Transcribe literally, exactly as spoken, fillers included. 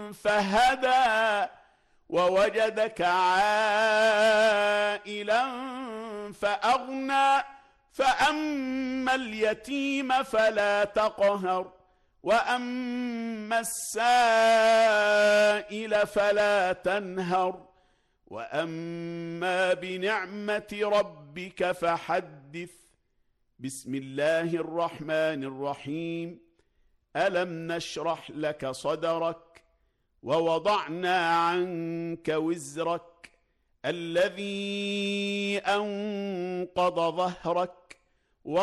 فهدى ووجدك عائلا فأغنى فأما اليتيم فلا تقهر وأما السائل فلا تنهر وأما بنعمة ربك فحدث. بسم الله الرحمن الرحيم. ألم نشرح لك صدرك ووضعنا عنك وزرك الذي أنقض ظهرك